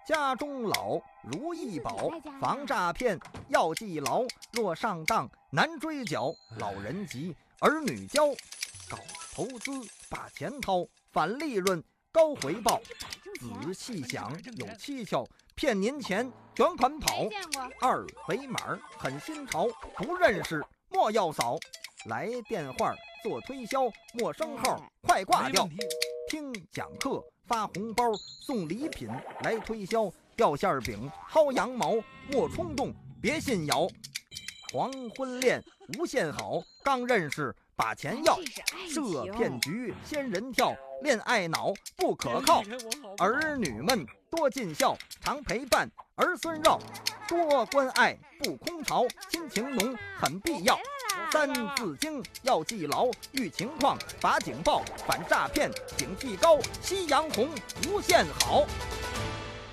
家中老，如意宝，防诈骗要记牢。若上当难追缴，老人急，儿女教。搞投资把钱掏，返利润高回报。仔细想有蹊跷，骗您钱卷款跑。二维码很新潮，不认识莫要扫。来电话做推销，陌生号快挂掉。听讲课发红包，送礼品来推销。掉馅饼薅羊毛，莫冲动别信谣。黄昏恋无限好，刚认识把钱要。设骗局仙人跳，恋爱脑不可靠。儿女们多尽孝，常陪伴儿孙绕。多关爱不空巢，亲情浓很必要。三字经要记牢，遇情况把警报，反诈骗警惕高。夕阳红无限好。